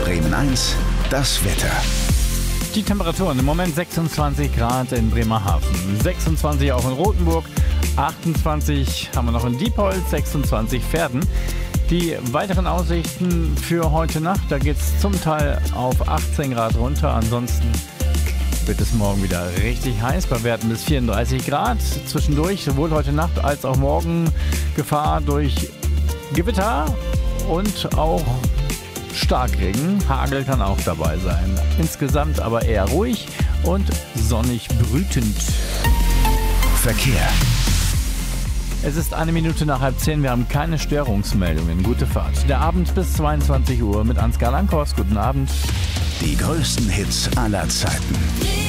Bremen 1, das Wetter. Die Temperaturen im Moment 26 Grad in Bremerhaven, 26 auch in Rothenburg, 28 haben wir noch in Diepholz, 26 Verden. Die weiteren Aussichten für heute Nacht, da geht es zum Teil auf 18 Grad runter, ansonsten wird es morgen wieder richtig heiß, bei Werten bis 34 Grad. Zwischendurch, sowohl heute Nacht als auch morgen, Gefahr durch Gewitter und auch Starkregen. Hagel kann auch dabei sein. Insgesamt aber eher ruhig und sonnig brütend. Verkehr. Es ist 1 Minute nach 9:30. Wir haben keine Störungsmeldungen. Gute Fahrt. Der Abend bis 22 Uhr mit Ansgar Lankhorst. Guten Abend. Die größten Hits aller Zeiten.